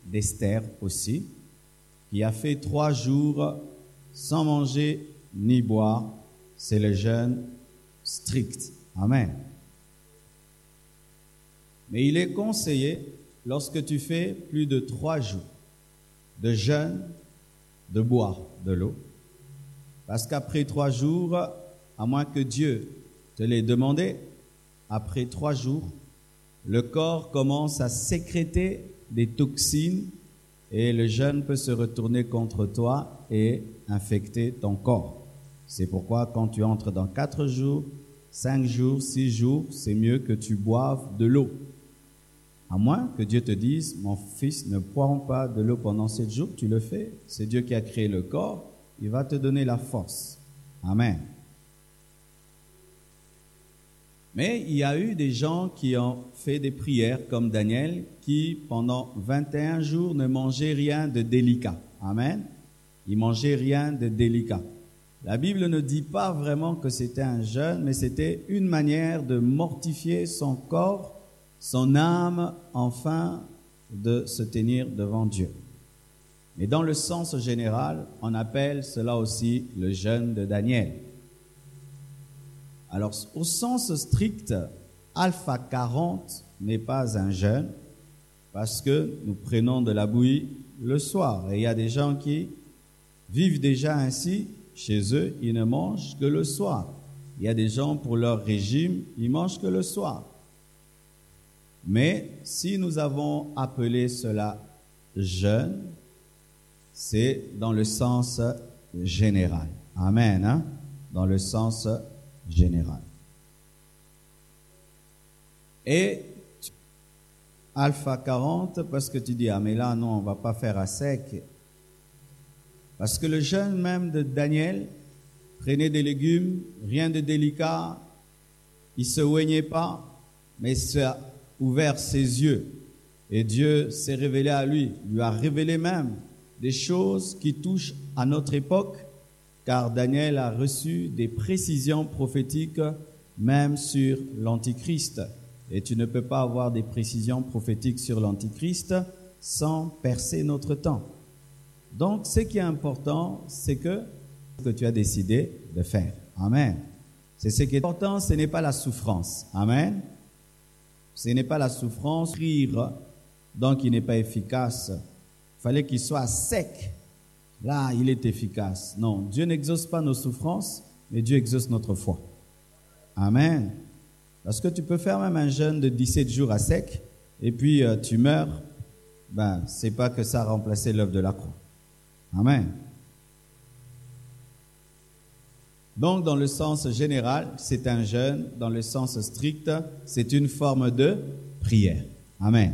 d'Esther aussi, qui a fait 3 jours sans manger ni boire. C'est le jeûne strict. Amen. Mais il est conseillé, lorsque tu fais plus de 3 jours de jeûne, de boire de l'eau. Parce qu'après 3 jours, à moins que Dieu te l'ait demandé, après 3 jours, le corps commence à sécréter des toxines et le jeûne peut se retourner contre toi et infecter ton corps. C'est pourquoi quand tu entres dans 4 jours, 5 jours, 6 jours, c'est mieux que tu boives de l'eau. À moins que Dieu te dise, mon fils, ne bois pas de l'eau pendant 7 jours, tu le fais. C'est Dieu qui a créé le corps, il va te donner la force. Amen. Mais il y a eu des gens qui ont fait des prières, comme Daniel, qui pendant 21 jours ne mangeaient rien de délicat. Amen. Ils mangeaient rien de délicat. La Bible ne dit pas vraiment que c'était un jeûne, mais c'était une manière de mortifier son corps, son âme, afin de se tenir devant Dieu. Mais dans le sens général, on appelle cela aussi le jeûne de Daniel. Alors, au sens strict, Alpha 40 n'est pas un jeûne parce que nous prenons de la bouillie le soir. Et il y a des gens qui vivent déjà ainsi. Chez eux, ils ne mangent que le soir. Il y a des gens, pour leur régime, ils mangent que le soir. Mais si nous avons appelé cela jeûne, c'est dans le sens général. Amen, hein? Dans le sens général. Et Alpha 40, parce que tu dis, ah mais là, non, on va pas faire à sec. Parce que le jeûne même de Daniel prenait des légumes, rien de délicat, il se oignait pas, mais ça a ouvert ses yeux. Et Dieu s'est révélé à lui, lui a révélé même des choses qui touchent à notre époque, car Daniel a reçu des précisions prophétiques même sur l'Antichrist. Et tu ne peux pas avoir des précisions prophétiques sur l'Antichrist sans percer notre temps. Donc, ce qui est important, c'est que tu as décidé de faire. Amen. C'est ce qui est important, ce n'est pas la souffrance. Amen. Ce n'est pas la souffrance. Rire, donc il n'est pas efficace. Il fallait qu'il soit sec. Là, il est efficace. Non, Dieu n'exauce pas nos souffrances, mais Dieu exauce notre foi. Amen. Parce que tu peux faire même un jeûne de 17 jours à sec, et puis tu meurs, c'est pas que ça a remplacé l'œuvre de la croix. Amen. Donc, dans le sens général, c'est un jeûne. Dans le sens strict, c'est une forme de prière. Amen.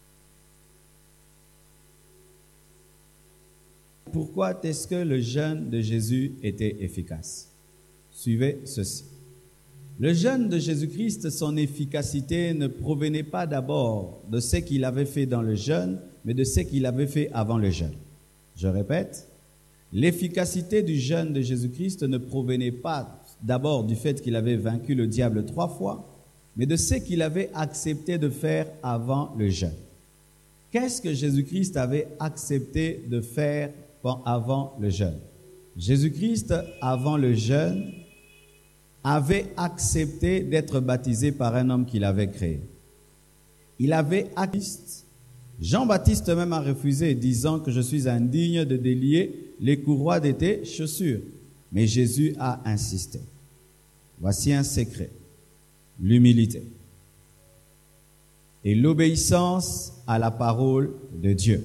Pourquoi est-ce que le jeûne de Jésus était efficace? Suivez ceci. Le jeûne de Jésus-Christ, son efficacité ne provenait pas d'abord de ce qu'il avait fait dans le jeûne, mais de ce qu'il avait fait avant le jeûne. Je répète, l'efficacité du jeûne de Jésus-Christ ne provenait pas d'abord du fait qu'il avait vaincu le diable 3 fois, mais de ce qu'il avait accepté de faire avant le jeûne. Qu'est-ce que Jésus-Christ avait accepté de faire avant le jeûne? Jésus-Christ, avant le jeûne, avait accepté d'être baptisé par un homme qu'il avait créé. Il avait accepté. Jean-Baptiste même a refusé, disant que je suis indigne de délier les courroies de tes chaussures. Mais Jésus a insisté. Voici un secret, l'humilité et l'obéissance à la parole de Dieu.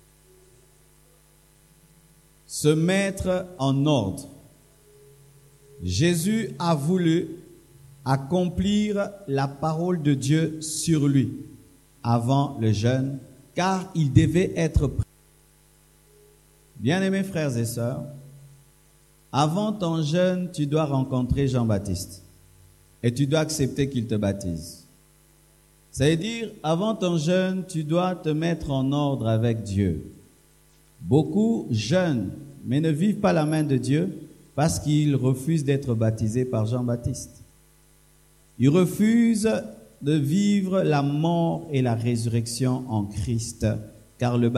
Se mettre en ordre. Jésus a voulu accomplir la parole de Dieu sur lui avant le jeûne, car il devait être prêt. Bien-aimés frères et sœurs, avant ton jeûne, tu dois rencontrer Jean-Baptiste et tu dois accepter qu'il te baptise. Ça veut dire, avant ton jeûne, tu dois te mettre en ordre avec Dieu. Beaucoup jeûnent, mais ne vivent pas la main de Dieu parce qu'ils refusent d'être baptisés par Jean-Baptiste. Ils refusent de vivre la mort et la résurrection en Christ, car le